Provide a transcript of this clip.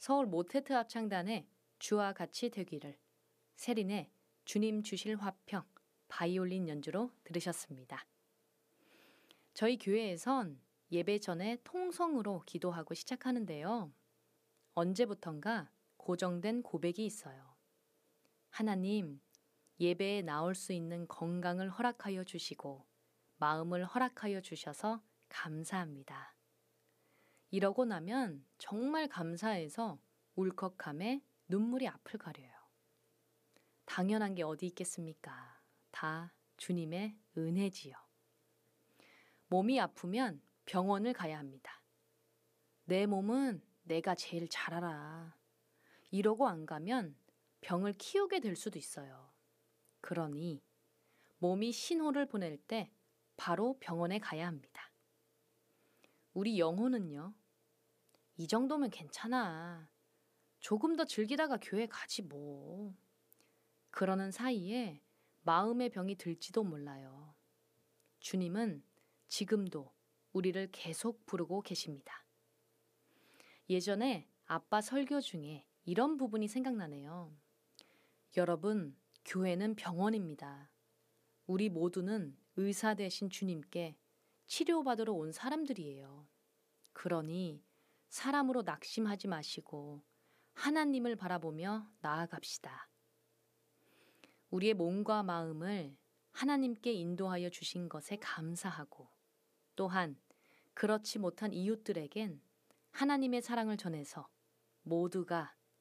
서울 모테트 합창단의 주와 같이 되기를, 세린의 주님 주실 화평, 바이올린 연주로 들으셨습니다. 저희 교회에선 예배 전에 통성으로 기도하고 시작하는데요. 언제부턴가 고정된 고백이 있어요. 하나님, 예배에 나올 수 있는 건강을 허락하여 주시고 마음을 허락하여 주셔서 감사합니다. 이러고 나면 정말 감사해서 울컥함에 눈물이 앞을 가려요. 당연한 게 어디 있겠습니까? 다 주님의 은혜지요. 몸이 아프면 병원을 가야 합니다. 내 몸은 내가 제일 잘 알아. 이러고 안 가면 병을 키우게 될 수도 있어요. 그러니 몸이 신호를 보낼 때 바로 병원에 가야 합니다. 우리 영혼은요, 이 정도면 괜찮아. 조금 더 즐기다가 교회 가지 뭐. 그러는 사이에 마음의 병이 들지도 몰라요. 주님은 지금도 우리를 계속 부르고 계십니다. 예전에 아빠 설교 중에 이런 부분이 생각나네요. 여러분, 교회는 병원입니다. 우리 모두는 의사 되신 주님께 치료받으러 온 사람들이에요. 그러니 사람으로 낙심하지 마시고 하나님을 바라보며 나아갑시다. 우리의 몸과 마음을 하나님께 인도하여 주신 것에 감사하고 또한 그렇지 못한 이웃들에겐 하나님의 사랑을 전해서 모두가